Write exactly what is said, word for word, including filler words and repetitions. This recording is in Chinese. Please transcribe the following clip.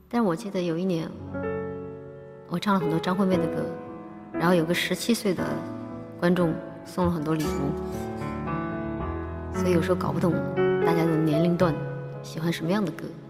但是我记得有一年，我唱了很多张惠妹的歌，然后有个十七岁的观众送了很多礼物，所以有时候搞不懂大家的年龄段喜欢什么样的歌。